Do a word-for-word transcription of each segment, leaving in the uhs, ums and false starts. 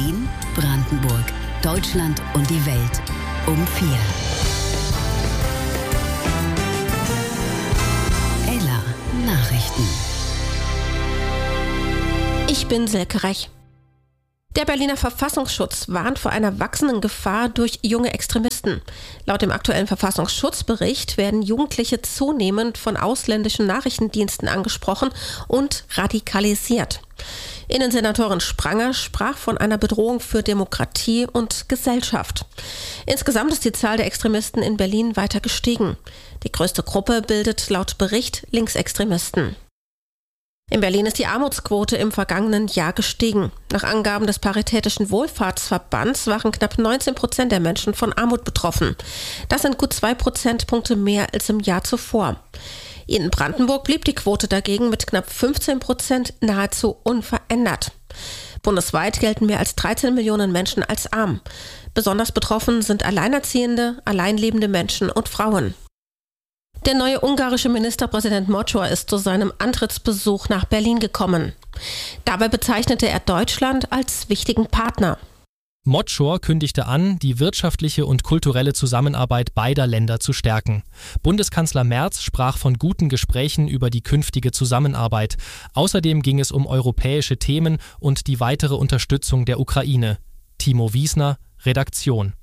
Berlin, Brandenburg, Deutschland und die Welt um vier. Ella Nachrichten. Ich bin Silke Rech. Der Berliner Verfassungsschutz warnt vor einer wachsenden Gefahr durch junge Extremisten. Laut dem aktuellen Verfassungsschutzbericht werden Jugendliche zunehmend von ausländischen Nachrichtendiensten angesprochen und radikalisiert. Innensenatorin Spranger sprach von einer Bedrohung für Demokratie und Gesellschaft. Insgesamt ist die Zahl der Extremisten in Berlin weiter gestiegen. Die größte Gruppe bildet laut Bericht Linksextremisten. In Berlin ist die Armutsquote im vergangenen Jahr gestiegen. Nach Angaben des Paritätischen Wohlfahrtsverbands waren knapp neunzehn Prozent der Menschen von Armut betroffen. Das sind gut zwei Prozentpunkte mehr als im Jahr zuvor. In Brandenburg blieb die Quote dagegen mit knapp fünfzehn Prozent nahezu unverändert. Bundesweit gelten mehr als dreizehn Millionen Menschen als arm. Besonders betroffen sind Alleinerziehende, alleinlebende Menschen und Frauen. Der neue ungarische Ministerpräsident Mocor ist zu seinem Antrittsbesuch nach Berlin gekommen. Dabei bezeichnete er Deutschland als wichtigen Partner. Mocor kündigte an, die wirtschaftliche und kulturelle Zusammenarbeit beider Länder zu stärken. Bundeskanzler Merz sprach von guten Gesprächen über die künftige Zusammenarbeit. Außerdem ging es um europäische Themen und die weitere Unterstützung der Ukraine. Timo Wiesner, Redaktion.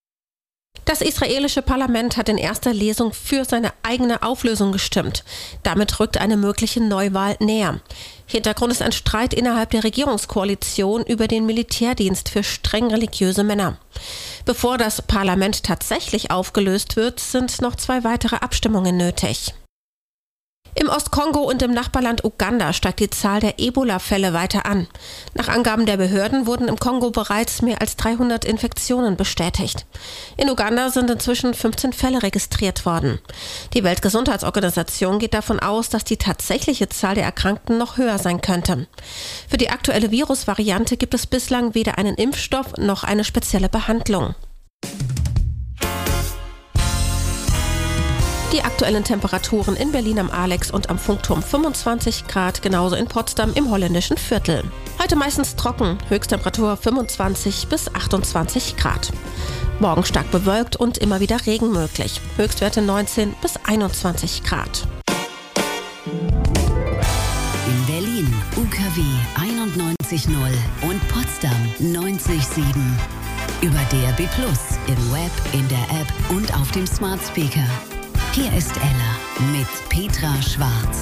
Das israelische Parlament hat in erster Lesung für seine eigene Auflösung gestimmt. Damit rückt eine mögliche Neuwahl näher. Hintergrund ist ein Streit innerhalb der Regierungskoalition über den Militärdienst für streng religiöse Männer. Bevor das Parlament tatsächlich aufgelöst wird, sind noch zwei weitere Abstimmungen nötig. Im Ostkongo und im Nachbarland Uganda steigt die Zahl der Ebola-Fälle weiter an. Nach Angaben der Behörden wurden im Kongo bereits mehr als dreihundert Infektionen bestätigt. In Uganda sind inzwischen fünfzehn Fälle registriert worden. Die Weltgesundheitsorganisation geht davon aus, dass die tatsächliche Zahl der Erkrankten noch höher sein könnte. Für die aktuelle Virusvariante gibt es bislang weder einen Impfstoff noch eine spezielle Behandlung. Die aktuellen Temperaturen in Berlin am Alex und am Funkturm fünfundzwanzig Grad, genauso in Potsdam im holländischen Viertel. Heute meistens trocken, Höchsttemperatur fünfundzwanzig bis achtundzwanzig Grad. Morgen stark bewölkt und immer wieder Regen möglich. Höchstwerte neunzehn bis einundzwanzig Grad. In Berlin U K W einundneunzig Komma null und Potsdam neunzig Komma sieben. Über D A B plus, im Web, in der App und auf dem Smart Speaker. Hier ist Ella mit Petra Schwarz.